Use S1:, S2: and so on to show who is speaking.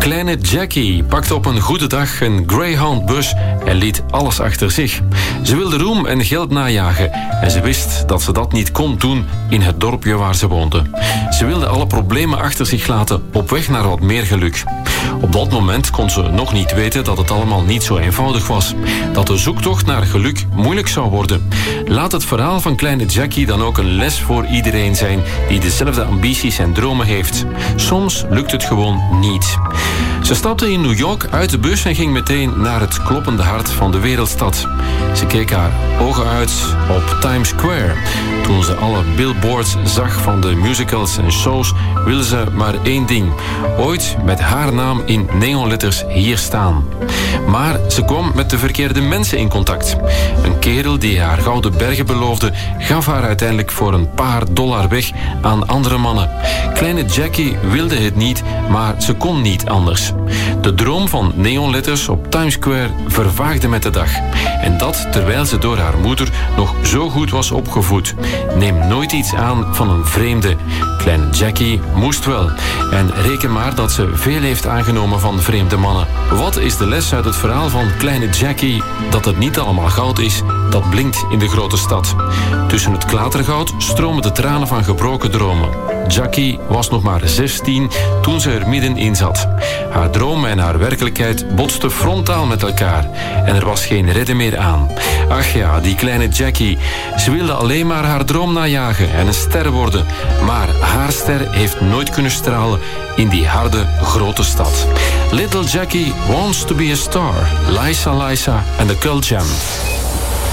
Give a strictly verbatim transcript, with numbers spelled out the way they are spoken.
S1: Kleine Jackie pakte op een goede dag een Greyhound-bus en liet alles achter zich. Ze wilde roem en geld najagen en ze wist dat ze dat niet kon doen in het dorpje waar ze woonde. Ze wilde alle problemen achter zich laten op weg naar wat meer geluk. Op dat moment kon ze nog niet weten dat het allemaal niet zo eenvoudig was. Dat de zoektocht naar geluk moeilijk zou worden. Laat het verhaal van kleine Jackie dan ook een les voor iedereen zijn die dezelfde ambities en dromen heeft. Soms lukt het gewoon niet. Ze stapte in New York uit de bus en ging meteen naar het kloppende hart van de wereldstad. Ze keek haar ogen uit op Times Square. Toen ze alle billboards zag van de musicals en shows, wilde ze maar één ding. Ooit met haar naam in neonletters hier staan. Maar ze kwam met de verkeerde mensen in contact. Een kerel die haar gouden bergen beloofde, gaf haar uiteindelijk voor een paar dollar weg aan andere mannen. Kleine Jackie wilde het niet, maar ze kon niet anders. De droom van neonletters op Times Square vervaagde met de dag. En dat terwijl ze door haar moeder nog zo goed was opgevoed. Neem nooit iets aan van een vreemde. Kleine Jackie moest wel. En reken maar dat ze veel heeft aangenomen van vreemde mannen. Wat is de les uit het verhaal van kleine Jackie? Dat het niet allemaal goud is, dat blinkt in de grote stad. Tussen het klatergoud stromen de tranen van gebroken dromen. Jackie was nog maar zestien toen ze er middenin zat. Haar droom en haar werkelijkheid botsten frontaal met elkaar. En er was geen redden meer aan. Ach ja, die kleine Jackie. Ze wilde alleen maar haar droom najagen en een ster worden. Maar haar ster heeft nooit kunnen stralen in die harde, grote stad. Little Jackie wants to be a star. Liza Liza and the Cult Jam.